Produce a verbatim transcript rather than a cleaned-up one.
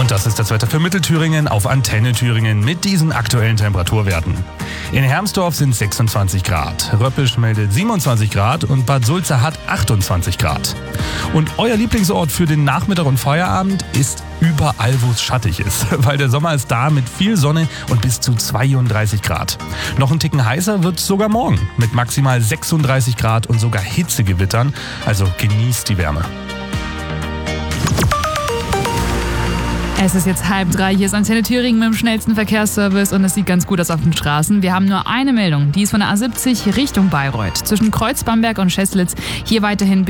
Und das ist das Wetter für Mittelthüringen auf Antenne Thüringen mit diesen aktuellen Temperaturwerten. In Hermsdorf sind sechsundzwanzig Grad, Röppisch meldet siebenundzwanzig Grad und Bad Sulza hat achtundzwanzig Grad. Und euer Lieblingsort für den Nachmittag und Feierabend ist überall, wo es schattig ist, weil der Sommer ist da mit viel Sonne und bis zu zweiunddreißig Grad. Noch ein Ticken heißer wird es sogar morgen mit maximal sechsunddreißig Grad und sogar Hitzegewittern, also genießt die Wärme. Es ist jetzt halb drei, hier ist Antenne Thüringen mit dem schnellsten Verkehrsservice und es sieht ganz gut aus auf den Straßen. Wir haben nur eine Meldung, die ist von der A siebzig Richtung Bayreuth. Zwischen Kreuz, Bamberg und Scheßlitz hier weiterhin